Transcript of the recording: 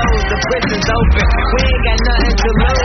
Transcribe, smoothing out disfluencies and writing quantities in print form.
closed, the prison's open. We ain't got nothing to lose.